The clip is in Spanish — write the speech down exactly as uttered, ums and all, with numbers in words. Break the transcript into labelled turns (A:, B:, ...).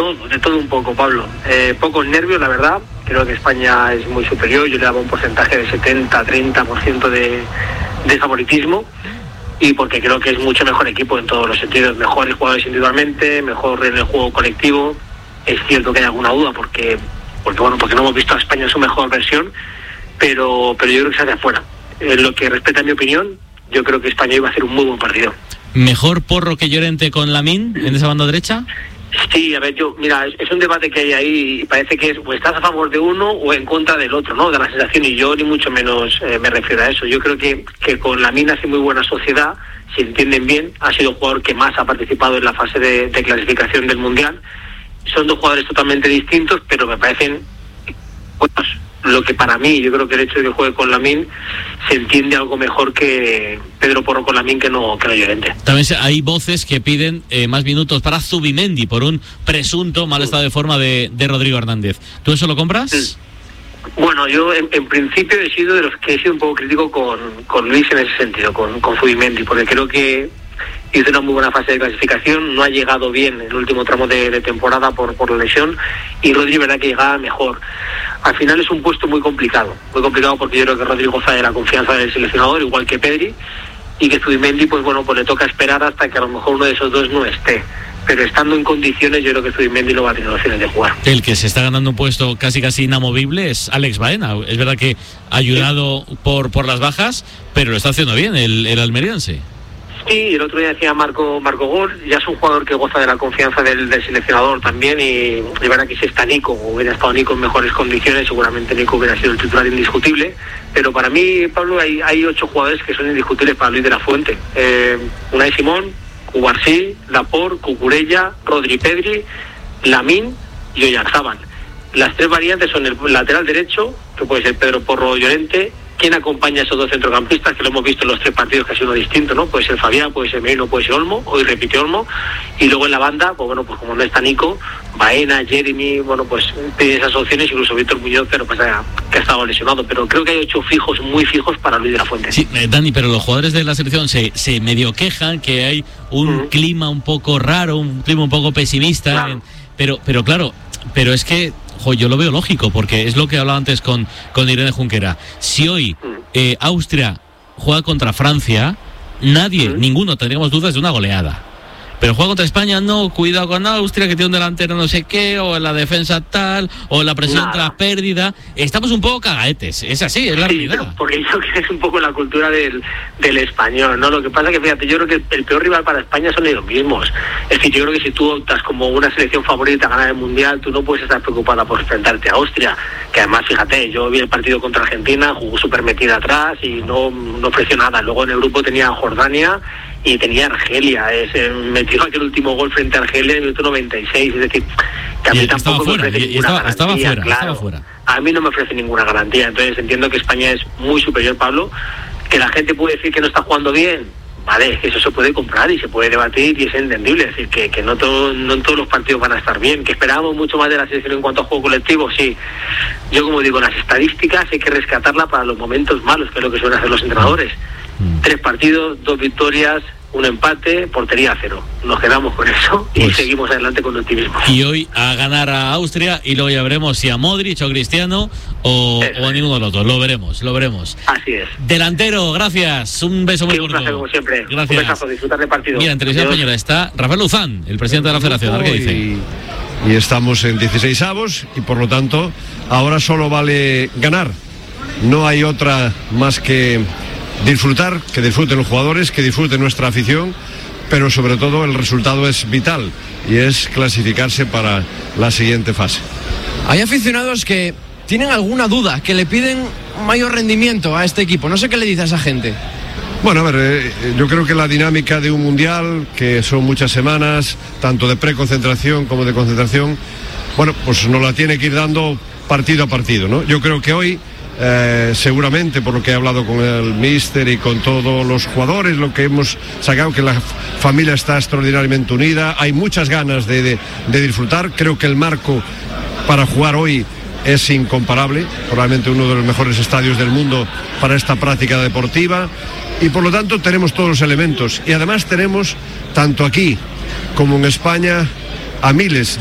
A: todo, de todo un poco, Pablo. Eh, pocos nervios, la verdad. Creo que España es muy superior. Yo le daba un porcentaje de setenta a treinta por ciento de, de favoritismo. Y porque creo que es mucho mejor equipo en todos los sentidos. Mejores jugadores individualmente, mejor en el juego colectivo. Es cierto que hay alguna duda porque, porque bueno, porque no hemos visto a España en su mejor versión. Pero, pero yo creo que se hace afuera. En lo que respecta a mi opinión, yo creo que España iba a hacer un muy buen partido.
B: ¿Mejor Porro que Llorente con Lamine en esa banda derecha?
A: Sí, a ver, yo, mira, es, es un debate que hay ahí y parece que es, o estás a favor de uno o en contra del otro, ¿no? De la sensación, y yo ni mucho menos eh, me refiero a eso. Yo creo que, que con Lamine hace muy buena sociedad, si entienden bien, ha sido el jugador que más ha participado en la fase de, de clasificación del Mundial. Son dos jugadores totalmente distintos, pero me parecen buenos. Lo que para mí, yo creo que el hecho de que juegue con Lamine se entiende algo mejor que Pedro Porro con Lamine que no, que no Llorente.
B: También hay voces que piden eh, más minutos para Zubimendi por un presunto mal estado de forma de, de Rodrigo Hernández. ¿Tú eso lo compras?
A: Sí. Bueno, yo en, en principio he sido de los que he sido un poco crítico con, con Luis en ese sentido, con, con Zubimendi, porque creo que hizo una muy buena fase de clasificación, no ha llegado bien en el último tramo de, de temporada por, por la lesión, y Rodri, verdad que llegaba mejor. Al final es un puesto muy complicado, muy complicado porque yo creo que Rodri goza de la confianza del seleccionador, igual que Pedri, y que Zubimendi, pues bueno, pues le toca esperar hasta que a lo mejor uno de esos dos no esté. Pero estando en condiciones, yo creo que Zubimendi no va a tener opciones de jugar.
B: El que se está ganando un puesto casi casi inamovible es Alex Baena. Es verdad que ha ayudado sí. por, por las bajas, pero lo está haciendo bien el, el almeriense.
A: Sí, el otro día decía Marco Marco Gol, ya es un jugador que goza de la confianza del, del seleccionador también, y es verdad que si está Nico, hubiera estado Nico en mejores condiciones, seguramente Nico hubiera sido el titular indiscutible, pero para mí, Pablo, hay, hay ocho jugadores que son indiscutibles para Luis de la Fuente. Eh, Unai Simón, Cubarsí, Laporte, Cucurella, Rodri, Pedri, Lamine y Oyarzabal. Las tres variantes son el lateral derecho, que puede ser Pedro Porro o Llorente. ¿Quién acompaña a esos dos centrocampistas? Que lo hemos visto en los tres partidos, que ha sido uno distinto, ¿no? Puede ser Fabián, puede ser Merino, puede ser Olmo, hoy repite Olmo. Y luego en la banda, pues bueno, pues como no está Nico, Baena, Jeremy, bueno, pues tiene esas opciones, incluso Víctor Muñoz, pero pues ha, que ha estado lesionado. Pero creo que hay ocho fijos, muy fijos para Luis de la Fuente.
B: Sí, eh, Dani, pero los jugadores de la selección se, se medio quejan que hay un uh-huh. clima un poco raro, un clima un poco pesimista.
A: Claro.
B: En, pero, pero claro, pero es que jo, yo lo veo lógico, porque es lo que hablaba antes con, con Irene Junquera. Si hoy eh, Austria juega contra Francia, nadie, ¿Mm? ninguno tendríamos dudas de una goleada. Pero juega contra España, no, cuidado con Austria, que tiene un delantero no sé qué, o en la defensa tal, o en la presión
A: Nada.
B: tras pérdida. Estamos un poco cagaetes, es así, es la
A: sí,
B: realidad.
A: Porque yo creo que es un poco la cultura del, del español, ¿no? Lo que pasa que, fíjate, yo creo que el, el peor rival para España son ellos mismos. Es decir, yo creo que si tú optas como una selección favorita a ganar el Mundial, tú no puedes estar preocupada por enfrentarte a Austria, que además, fíjate, yo vi el partido contra Argentina, jugó súper metida atrás y no, no ofreció nada. Luego en el grupo tenía a Jordania y tenía Argelia, es, eh, metió aquel último gol frente a Argelia en el minuto noventa y seis, es decir, que a mí tampoco
B: fuera,
A: me ofrece
B: y,
A: ninguna
B: estaba,
A: garantía,
B: estaba fuera,
A: claro,
B: estaba fuera.
A: A mí no me ofrece ninguna garantía, entonces entiendo que España es muy superior, Pablo, que la gente puede decir que no está jugando bien, vale, eso se puede comprar y se puede debatir y es entendible, es decir, que, que no, todo, no en todos los partidos van a estar bien, que esperábamos mucho más de la selección en cuanto a juego colectivo, sí. Yo, como digo, las estadísticas hay que rescatarlas para los momentos malos, que es lo que suelen hacer los entrenadores. Mm. Tres partidos, dos victorias, un empate, portería cero. Nos quedamos con eso y pues, seguimos adelante con optimismo.
B: Y hoy a ganar a Austria y luego ya veremos si a Modric o Cristiano o, o a ninguno de los dos. Lo veremos, lo veremos.
A: Así es.
B: Delantero, gracias. Un beso muy
A: gordo. Un placer, como siempre.
B: Gracias.
A: Un besazo, disfrutar del partido.
B: Mira, en Televisión Española está Rafael Luzán, el presidente de la Federación. A ver qué dice.
C: Y, y estamos en dieciseisavos y por lo tanto ahora solo vale ganar. No hay otra más que disfrutar, que disfruten los jugadores, que disfruten nuestra afición, pero sobre todo el resultado es vital y es clasificarse para la siguiente fase.
D: Hay aficionados que tienen alguna duda, que le piden mayor rendimiento a este equipo. No sé qué le dice a esa gente.
C: Bueno, a ver, eh, yo creo que la dinámica de un mundial, que son muchas semanas, tanto de preconcentración como de concentración, bueno, pues nos la tiene que ir dando partido a partido, ¿no? Yo creo que hoy Eh, seguramente, por lo que he hablado con el míster y con todos los jugadores, lo que hemos sacado, que la familia está extraordinariamente unida, hay muchas ganas de, de, de disfrutar. Creo que el marco para jugar hoy es incomparable, probablemente uno de los mejores estadios del mundo para esta práctica deportiva, y por lo tanto tenemos todos los elementos, y además tenemos, tanto aquí como en España, a miles